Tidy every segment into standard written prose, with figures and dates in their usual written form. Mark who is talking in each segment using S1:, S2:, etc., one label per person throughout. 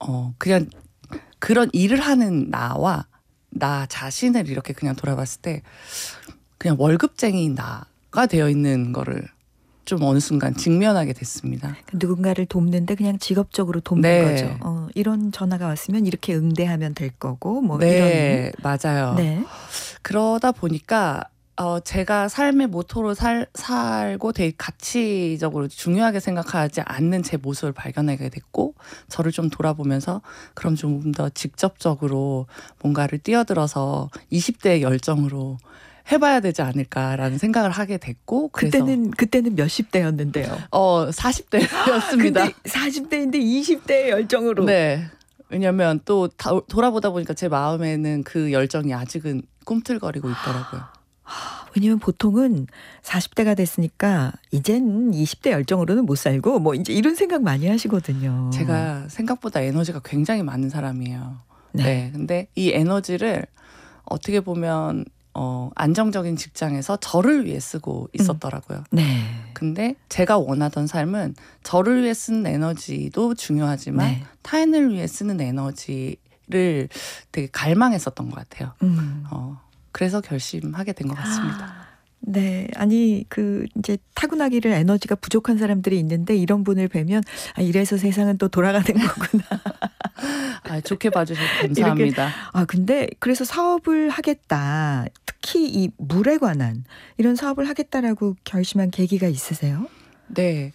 S1: 그냥 그런 일을 하는 나와 나 자신을 이렇게 그냥 돌아봤을 때 그냥 월급쟁이인 나가 되어 있는 거를 좀 어느 순간 직면하게 됐습니다.
S2: 누군가를 돕는데 그냥 직업적으로 돕는
S1: 네.
S2: 거죠. 이런 전화가 왔으면 이렇게 응대하면 될 거고 뭐
S1: 네,
S2: 이런.
S1: 맞아요.
S2: 네.
S1: 그러다 보니까 제가 삶의 모토로 살고 되게 가치적으로 중요하게 생각하지 않는 제 모습을 발견하게 됐고 저를 좀 돌아보면서 그럼 좀 더 직접적으로 뭔가를 뛰어들어서 20대의 열정으로 해봐야 되지 않을까라는 생각을 하게 됐고 그래서
S2: 그때는 몇십 대였는데요.
S1: 40대였습니다.
S2: 근데 40대인데 20대의 열정으로.
S1: 네. 왜냐면 또 돌아보다 보니까 제 마음에는 그 열정이 아직은 꿈틀거리고 있더라고요.
S2: 왜냐면 보통은 40대가 됐으니까 이젠 20대 열정으로는 못 살고 뭐 이제 이런 생각 많이 하시거든요.
S1: 제가 생각보다 에너지가 굉장히 많은 사람이에요.
S2: 네.
S1: 네. 근데 이 에너지를 어떻게 보면 안정적인 직장에서 저를 위해 쓰고 있었더라고요.
S2: 네.
S1: 근데 제가 원하던 삶은 저를 위해 쓰는 에너지도 중요하지만
S2: 네.
S1: 타인을 위해 쓰는 에너지를 되게 갈망했었던 것 같아요. 그래서 결심하게 된 것 같습니다.
S2: 네. 아니 이제 타고나기를 에너지가 부족한 사람들이 있는데 이런 분을 뵈면 이래서 세상은 또 돌아가는 거구나.
S1: 좋게 봐주셔서 감사합니다.
S2: 근데 그래서 사업을 하겠다. 특히 이 물에 관한 이런 사업을 하겠다라고 결심한 계기가 있으세요?
S1: 네.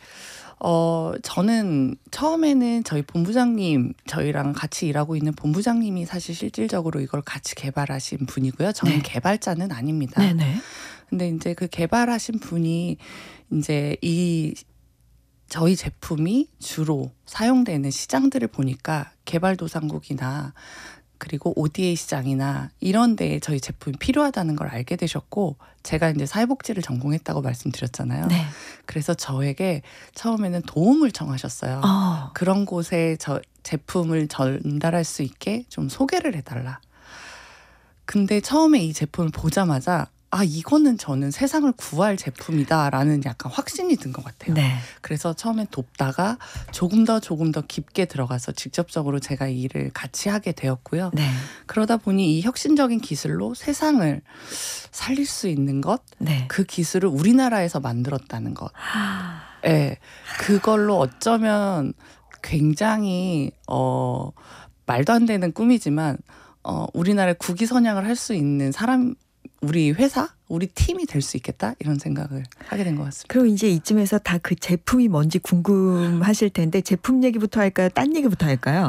S1: 저는 처음에는 저희 본부장님, 저희랑 같이 일하고 있는 본부장님이 사실 실질적으로 이걸 같이 개발하신 분이고요. 저는
S2: 네.
S1: 개발자는 아닙니다.
S2: 네네.
S1: 근데 이제 그 개발하신 분이 이제 저희 제품이 주로 사용되는 시장들을 보니까 개발도상국이나 그리고 ODA 시장이나 이런 데에 저희 제품이 필요하다는 걸 알게 되셨고 제가 이제 사회복지를 전공했다고 말씀드렸잖아요.
S2: 네.
S1: 그래서 저에게 처음에는 도움을 청하셨어요. 그런 곳에 제품을 전달할 수 있게 좀 소개를 해달라. 근데 처음에 이 제품을 보자마자 이거는 저는 세상을 구할 제품이다라는 약간 확신이 든 것 같아요.
S2: 네.
S1: 그래서 처음에 돕다가 조금 더 기쁘게 들어가서 직접적으로 제가 이 일을 같이 하게 되었고요.
S2: 네.
S1: 그러다 보니 이 혁신적인 기술로 세상을 살릴 수 있는 것,
S2: 네.
S1: 그 기술을 우리나라에서 만들었다는 것. 네, 그걸로 어쩌면 굉장히 말도 안 되는 꿈이지만 우리나라의 국위선양을 할 수 있는 우리 회사, 우리 팀이 될 수 있겠다 이런 생각을 하게 된 것 같습니다.
S2: 그럼 이제 이쯤에서 다 그 제품이 뭔지 궁금하실 텐데 제품 얘기부터 할까요? 딴 얘기부터 할까요?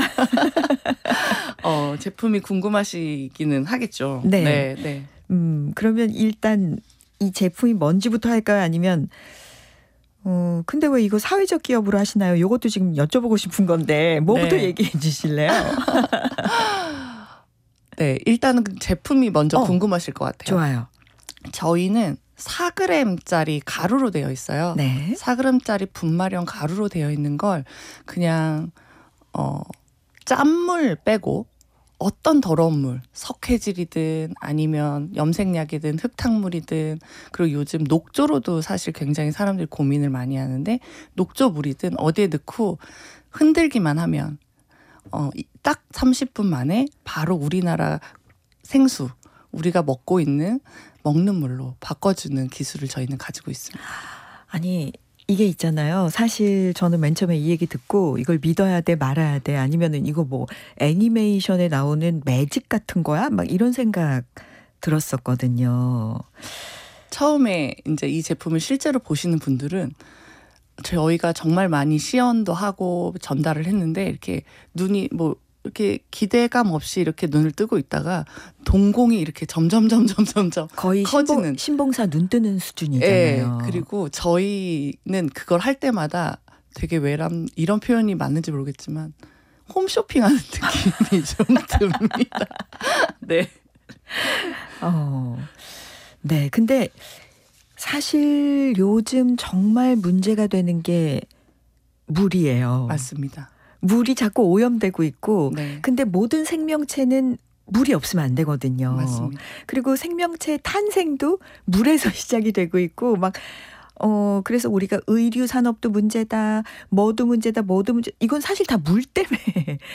S1: 제품이 궁금하시기는 하겠죠.
S2: 네.
S1: 네.
S2: 그러면 일단 이 제품이 뭔지부터 할까요? 아니면 근데 왜 이거 사회적 기업으로 하시나요? 이것도 지금 여쭤보고 싶은 건데 뭐부터
S1: 네.
S2: 얘기해 주실래요?
S1: 네, 일단은 그 제품이 먼저 궁금하실 것 같아요.
S2: 좋아요.
S1: 저희는 4g짜리 가루로 되어 있어요.
S2: 네.
S1: 4g짜리 분말형 가루로 되어 있는 걸 그냥 짠물 빼고 어떤 더러운 물, 석회질이든 아니면 염색약이든 흙탕물이든 그리고 요즘 녹조로도 사실 굉장히 사람들이 고민을 많이 하는데 녹조물이든 어디에 넣고 흔들기만 하면 딱 30분 만에 바로 우리나라 생수, 우리가 먹는 물로 바꿔주는 기술을 저희는 가지고 있습니다.
S2: 아니 이게 있잖아요. 사실 저는 맨 처음에 이 얘기 듣고 이걸 믿어야 돼 말아야 돼 아니면은 이거 뭐 애니메이션에 나오는 매직 같은 거야? 막 이런 생각 들었었거든요.
S1: 처음에 이제 이 제품을 실제로 보시는 분들은 저희가 정말 많이 시연도 하고 전달을 했는데 이렇게 눈이 이렇게 기대감 없이 이렇게 눈을 뜨고 있다가 동공이 이렇게 점점
S2: 거의
S1: 커지는
S2: 신봉사 눈 뜨는 수준이잖아요.
S1: 그리고 저희는 그걸 할 때마다 되게 이런 표현이 맞는지 모르겠지만 홈쇼핑하는 느낌이 좀 듭니다. 네.
S2: 네. 근데 사실 요즘 정말 문제가 되는 게 물이에요.
S1: 맞습니다.
S2: 물이 자꾸 오염되고 있고
S1: 네.
S2: 근데 모든 생명체는 물이 없으면 안 되거든요.
S1: 맞습니다.
S2: 그리고 생명체 탄생도 물에서 시작이 되고 있고 막 그래서 우리가 의류 산업도 문제다. 뭐도 문제다. 이건 사실 다 물 때문에